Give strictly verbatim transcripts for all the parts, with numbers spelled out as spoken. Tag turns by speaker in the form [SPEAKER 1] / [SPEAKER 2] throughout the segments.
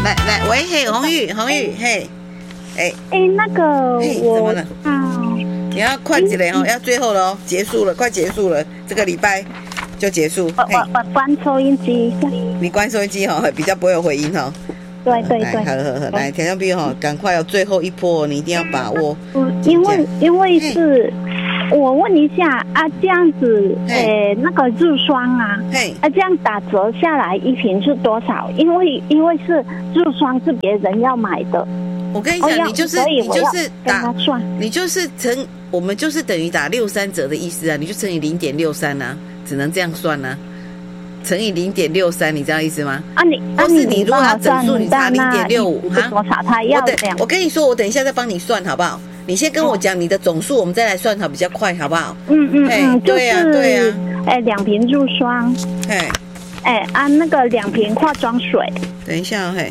[SPEAKER 1] 来来，喂，嘿，红玉，红玉，嘿，哎
[SPEAKER 2] 哎，那个
[SPEAKER 1] 嘿，怎
[SPEAKER 2] 我
[SPEAKER 1] 么了？
[SPEAKER 2] 啊，
[SPEAKER 1] 你要快起来哦，要最后了哦，结束了，快结束了，这个礼拜就结束。嘿，
[SPEAKER 2] 我我我关收音机一下。
[SPEAKER 1] 你关收音机哈，比较不会有回音哈。来，
[SPEAKER 2] 对对对，
[SPEAKER 1] 好好好，来，田中 B 哈，赶快有最后一波，你一定要把握。
[SPEAKER 2] 嗯，因为因为是，我问一下啊，这样子，诶，那个日霜啊，
[SPEAKER 1] 嘿，
[SPEAKER 2] 啊，这样打折下来一瓶是多少？因为因为是日霜是别人要买的。
[SPEAKER 1] 我跟你讲，你就是你就是打，你就是乘，我们就是等于打六三折的意思啊，你就乘以零点六三啊，只能这样算啊。乘以零点六三，你知道意思吗？
[SPEAKER 2] 啊你，
[SPEAKER 1] 或是你如果要整数，你差零点六五
[SPEAKER 2] 哈。多少他要这样？
[SPEAKER 1] 我跟你说，我等一下再帮你算，好不好？你先跟我讲你的总数，我们再来算，它比较快，好不好？
[SPEAKER 2] 嗯嗯嗯，
[SPEAKER 1] 对呀对呀。
[SPEAKER 2] 哎，两瓶入霜。
[SPEAKER 1] 哎，
[SPEAKER 2] 哎，按那个两瓶化妆水。
[SPEAKER 1] 等一下，嘿。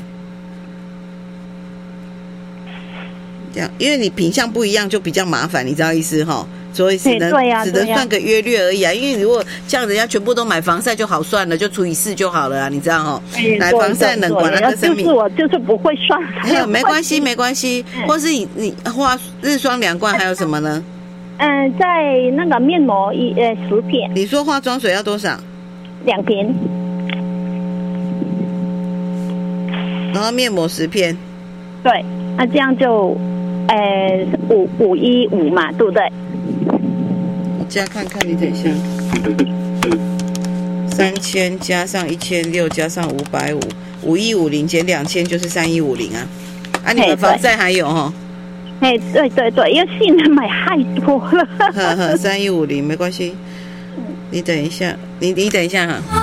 [SPEAKER 1] 这样，因为你品相不一样，就比较麻烦，你知道意思哈？所以只能只能算个约略而已啊，因为如果像人家全部都买防晒就好算了，就除以四就好了啊，你知道哈？买防晒能管那个生命，
[SPEAKER 2] 就是我就是不会算。
[SPEAKER 1] 没有没关系没关系，或是你你化日霜两罐，还有什么呢？
[SPEAKER 2] 嗯，在那个面膜一呃十片。
[SPEAKER 1] 你说化妆水要多少？
[SPEAKER 2] 两瓶。
[SPEAKER 1] 然后面膜十片。
[SPEAKER 2] 对，那这样就呃五五一五嘛，对不对？
[SPEAKER 1] 加看看，你等一下，三千加上一千六加上五百五，五一五零减两千就是三一五零啊。啊，你们防晒还有哈？
[SPEAKER 2] 哎，对对对，因为现在买太多了。
[SPEAKER 1] 呵呵，三一五零没关系。你等一下，你你等一下哈。